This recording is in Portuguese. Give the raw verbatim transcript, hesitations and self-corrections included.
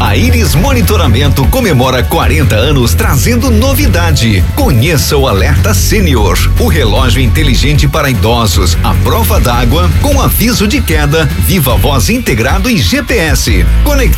A Iris Monitoramento comemora quarenta anos trazendo novidade. Conheça o Alerta Sênior, o relógio inteligente para idosos, a prova d'água com aviso de queda, viva voz integrado e G P S. Conectado